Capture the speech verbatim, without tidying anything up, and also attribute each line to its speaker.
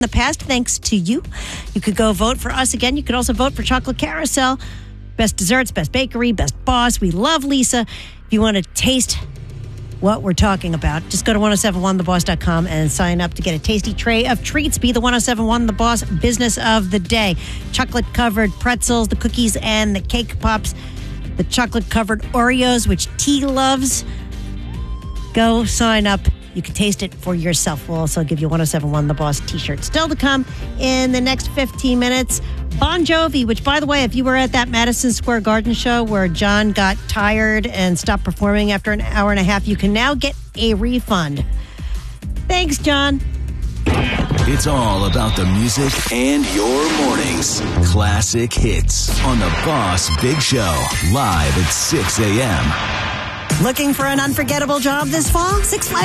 Speaker 1: the past, thanks to you. You could go vote for us again. You could also vote for Chocolate Carousel. Best desserts, best bakery, best boss. We love Lisa. If you want to taste what we're talking about, just go to ten seventy-one the boss dot com and sign up to get a tasty tray of treats. Be the ten seventy-one The Boss business of the day. Chocolate-covered pretzels, the cookies, and the cake pops. The chocolate-covered Oreos, which T loves. Go sign up. You can taste it for yourself. We'll also give you a ten seventy-one The Boss t-shirt. Still to come in the next fifteen minutes. Bon Jovi, which, by the way, if you were at that Madison Square Garden show where John got tired and stopped performing after an hour and a half, you can now get a refund. Thanks, John.
Speaker 2: It's all about the music and your mornings. Classic hits on the Boss Big Show, live at six a.m.
Speaker 1: Looking for an unforgettable job this fall? Six